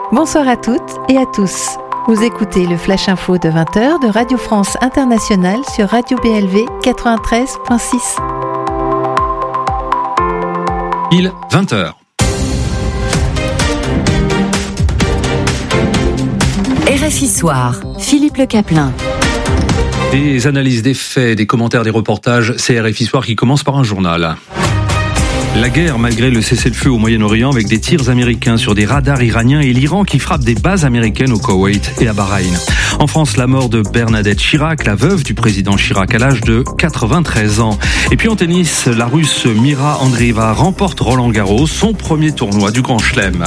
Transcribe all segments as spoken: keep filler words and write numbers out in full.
Bonsoir à toutes et à tous. Vous écoutez le Flash Info de vingt heures de Radio France Internationale sur Radio B L V quatre-vingt-treize virgule six. Il vingt heures. R F I Soir, Philippe Le Caplin. Des analyses, des faits, des commentaires, des reportages, c'est R F I Soir qui commence par un journal. La guerre malgré le cessez-le-feu au Moyen-Orient avec des tirs américains sur des radars iraniens et l'Iran qui frappe des bases américaines au Koweït et à Bahreïn. En France, la mort de Bernadette Chirac, la veuve du président Chirac à l'âge de quatre-vingt-treize ans. Et puis en tennis, la Russe Mira Andreeva remporte Roland-Garros, son premier tournoi du Grand Chelem.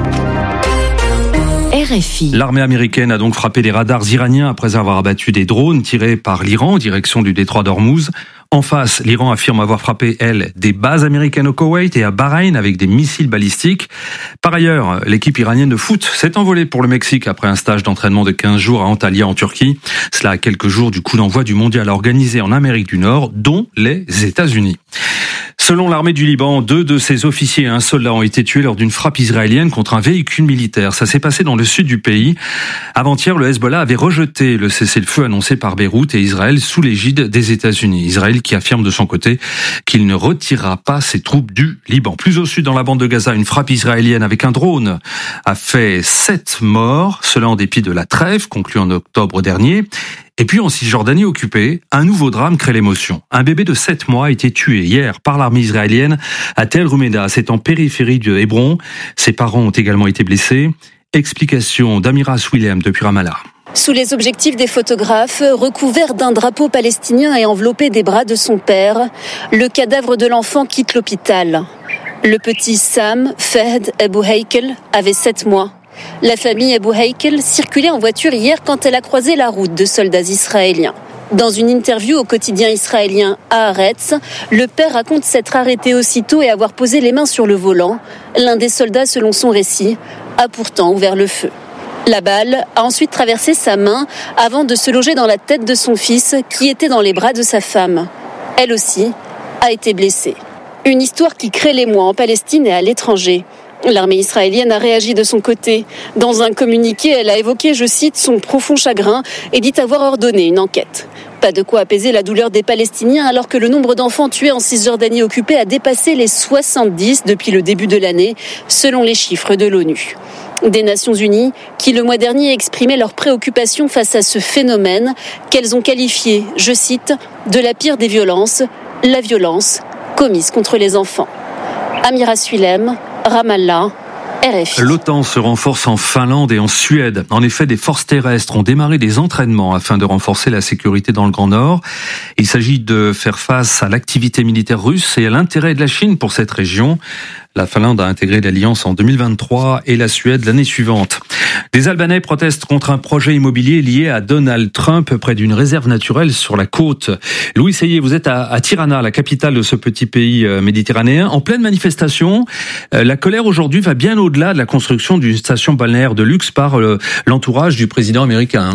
R F I. L'armée américaine a donc frappé des radars iraniens après avoir abattu des drones tirés par l'Iran en direction du détroit d'Ormuz. En face, l'Iran affirme avoir frappé, elle, des bases américaines au Koweït et à Bahreïn avec des missiles balistiques. Par ailleurs, l'équipe iranienne de foot s'est envolée pour le Mexique après un stage d'entraînement de quinze jours à Antalya en Turquie. Cela à quelques jours du coup d'envoi du mondial organisé en Amérique du Nord, dont les États-Unis. Selon l'armée du Liban, deux de ses officiers et un soldat ont été tués lors d'une frappe israélienne contre un véhicule militaire. Ça s'est passé dans le sud du pays. Avant-hier, le Hezbollah avait rejeté le cessez-le-feu annoncé par Beyrouth et Israël sous l'égide des États-Unis. Israël qui affirme de son côté qu'il ne retirera pas ses troupes du Liban. Plus au sud, dans la bande de Gaza, une frappe israélienne avec un drone a fait sept morts, cela en dépit de la trêve conclue en octobre dernier. Et puis en Cisjordanie occupée, un nouveau drame crée l'émotion. Un bébé de sept mois a été tué hier par l'armée israélienne à Tel Rumeda, c'est en périphérie de Hébron. Ses parents ont également été blessés. Explication d'Amira Swilem depuis Ramallah. Sous les objectifs des photographes, recouvert d'un drapeau palestinien et enveloppé des bras de son père, le cadavre de l'enfant quitte l'hôpital. Le petit Sam Fahd Abou Heikel avait sept mois. La famille Abou Heikel circulait en voiture hier quand elle a croisé la route de soldats israéliens. Dans une interview au quotidien israélien Haaretz, le père raconte s'être arrêté aussitôt et avoir posé les mains sur le volant. L'un des soldats, selon son récit, a pourtant ouvert le feu. La balle a ensuite traversé sa main avant de se loger dans la tête de son fils qui était dans les bras de sa femme. Elle aussi a été blessée. Une histoire qui crée l'émoi en Palestine et à l'étranger. L'armée israélienne a réagi de son côté. Dans un communiqué, elle a évoqué, je cite, son profond chagrin et dit avoir ordonné une enquête. Pas de quoi apaiser la douleur des Palestiniens alors que le nombre d'enfants tués en Cisjordanie occupée a dépassé les soixante-dix depuis le début de l'année, selon les chiffres de l'ONU. Des Nations Unies qui, le mois dernier, exprimaient leur préoccupation face à ce phénomène qu'elles ont qualifié, je cite, de la pire des violences, la violence commise contre les enfants. Amira Swilem, Ramallah, R F I. L'OTAN se renforce en Finlande et en Suède. En effet, des forces terrestres ont démarré des entraînements afin de renforcer la sécurité dans le Grand Nord. Il s'agit de faire face à l'activité militaire russe et à l'intérêt de la Chine pour cette région. La Finlande a intégré l'Alliance en deux mille vingt-trois et la Suède l'année suivante. Des Albanais protestent contre un projet immobilier lié à Donald Trump près d'une réserve naturelle sur la côte. Louis Seyé, vous êtes à, à Tirana, la capitale de ce petit pays méditerranéen. En pleine manifestation, la colère aujourd'hui va bien au-delà de la construction d'une station balnéaire de luxe par l'entourage du président américain.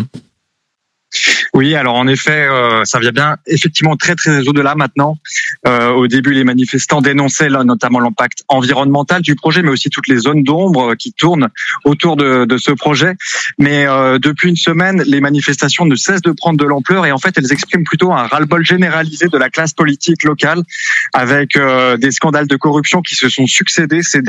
Oui, alors en effet, euh, ça vient bien effectivement très très au-delà maintenant. Euh, au début, les manifestants dénonçaient là, notamment l'impact environnemental du projet, mais aussi toutes les zones d'ombre qui tournent autour de, de ce projet. Mais euh, depuis une semaine, les manifestations ne cessent de prendre de l'ampleur et en fait, elles expriment plutôt un ras-le-bol généralisé de la classe politique locale avec euh, des scandales de corruption qui se sont succédés ces